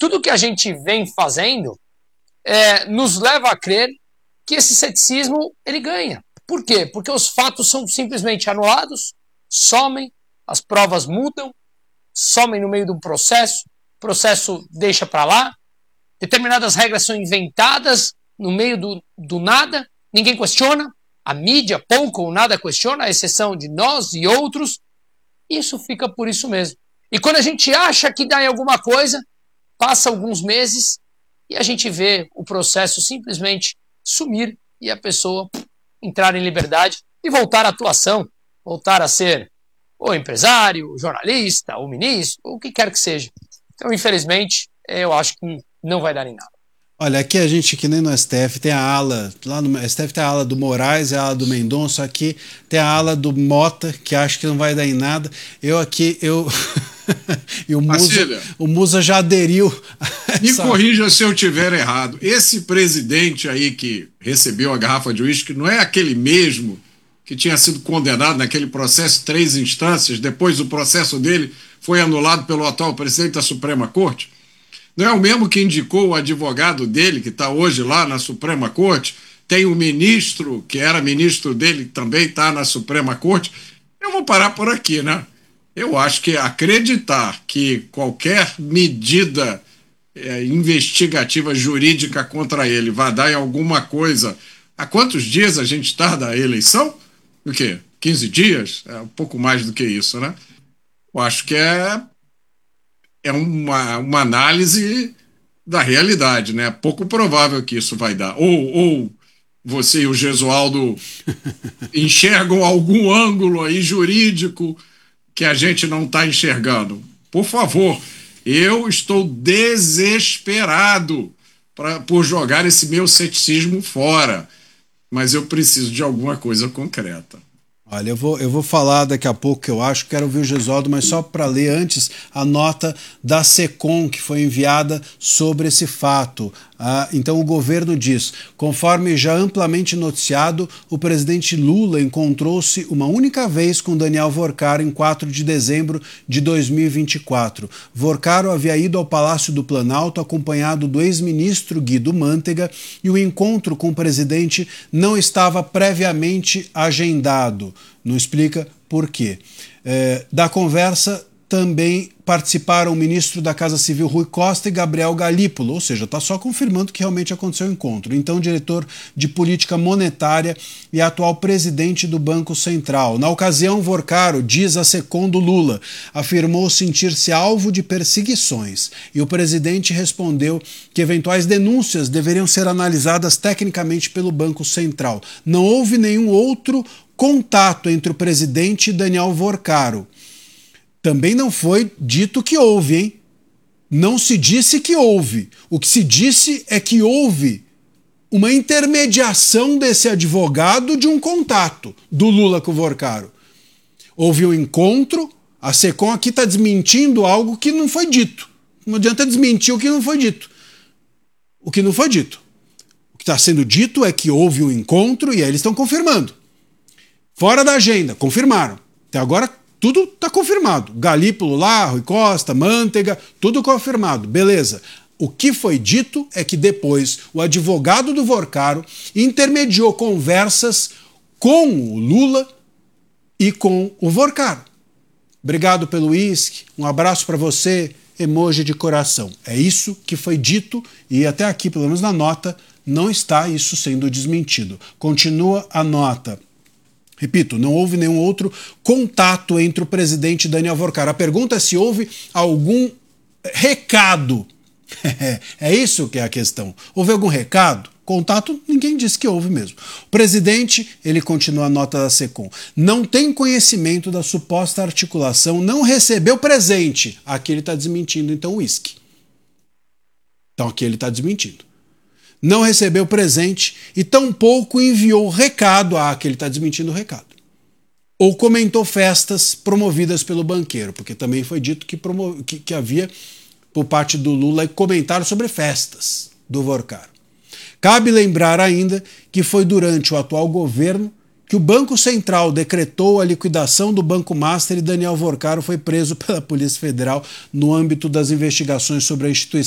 tudo que a gente vem fazendo nos leva a crer que esse ceticismo ele ganha. Por quê? Porque os fatos são simplesmente anulados, somem, as provas mudam, somem no meio de um processo, o processo deixa para lá, determinadas regras são inventadas no meio do nada, ninguém questiona, a mídia pouco ou nada questiona, à exceção de nós e outros, isso fica por isso mesmo. E quando a gente acha que dá em alguma coisa, passa alguns meses e a gente vê o processo simplesmente sumir e a pessoa entrar em liberdade e voltar à atuação, voltar a ser o empresário, o jornalista, o ministro, o que quer que seja. Então, infelizmente, eu acho que não vai dar em nada. Olha, aqui a gente, que nem no STF, tem a ala, lá no STF tem a ala do Moraes e a ala do Mendonça, aqui tem a ala do Mota, que acho que não vai dar em nada. E o Musa já aderiu. Me corrija se eu estiver errado. Esse presidente aí que recebeu a garrafa de uísque não é aquele mesmo que tinha sido condenado naquele processo 3 instâncias, depois o processo dele foi anulado pelo atual presidente da Suprema Corte? Não é o mesmo que indicou o advogado dele, que está hoje lá na Suprema Corte? Tem o ministro, que era ministro dele, que também está na Suprema Corte. Eu vou parar por aqui, né? Eu acho que acreditar que qualquer medida investigativa jurídica contra ele vai dar em alguma coisa... Há quantos dias a gente está da eleição? O quê? 15 dias? É um pouco mais do que isso, né? Eu acho que é uma análise da realidade, né? Pouco provável que isso vai dar. Ou você e o Gesualdo enxergam algum ângulo aí jurídico que a gente não está enxergando. Por favor, eu estou desesperado por jogar esse meu ceticismo fora, mas eu preciso de alguma coisa concreta. Olha, eu vou falar daqui a pouco, que eu acho, quero ouvir o Gesualdo, mas só para ler antes a nota da SECOM que foi enviada sobre esse fato. Então o governo diz: conforme já amplamente noticiado, o presidente Lula encontrou-se uma única vez com Daniel Vorcaro em 4 de dezembro de 2024. Vorcaro havia ido ao Palácio do Planalto acompanhado do ex-ministro Guido Mantega e o encontro com o presidente não estava previamente agendado. Não explica por quê. Da conversa também participaram o ministro da Casa Civil Rui Costa e Gabriel Galípolo, ou seja, está só confirmando que realmente aconteceu o encontro. Então, o diretor de política monetária e atual presidente do Banco Central. Na ocasião, Vorcaro, diz a SECOM do Lula, afirmou sentir-se alvo de perseguições e o presidente respondeu que eventuais denúncias deveriam ser analisadas tecnicamente pelo Banco Central. Não houve nenhum outro contato entre o presidente e Daniel Vorcaro. Também não foi dito que houve, hein? Não se disse que houve. O que se disse é que houve uma intermediação desse advogado de um contato do Lula com o Vorcaro. Houve um encontro, a SECOM aqui está desmentindo algo que não foi dito. Não adianta desmentir o que não foi dito. O que não foi dito. O que está sendo dito é que houve um encontro e aí eles estão confirmando. Fora da agenda, confirmaram. Até agora tudo está confirmado. Galípolo lá, Rui Costa, Mantega, tudo confirmado. Beleza. O que foi dito é que depois o advogado do Vorcaro intermediou conversas com o Lula e com o Vorcaro. Obrigado pelo uísque, um abraço para você, emoji de coração. É isso que foi dito e até aqui, pelo menos na nota, não está isso sendo desmentido. Continua a nota. Repito, não houve nenhum outro contato entre o presidente e Daniel Vorcaro. A pergunta é se houve algum recado. É isso que é a questão. Houve algum recado? Contato, ninguém disse que houve mesmo. O presidente, ele continua a nota da SECOM, não tem conhecimento da suposta articulação, não recebeu presente. Aqui ele está desmentindo, então, o uísque. Então aqui ele está desmentindo. Não recebeu presente e tampouco enviou recado. Que ele está desmentindo o recado. Ou comentou festas promovidas pelo banqueiro, porque também foi dito que havia, por parte do Lula, comentário sobre festas do Vorcaro. Cabe lembrar ainda que foi durante o atual governo que o Banco Central decretou a liquidação do Banco Master e Daniel Vorcaro foi preso pela Polícia Federal no âmbito das investigações sobre a instituição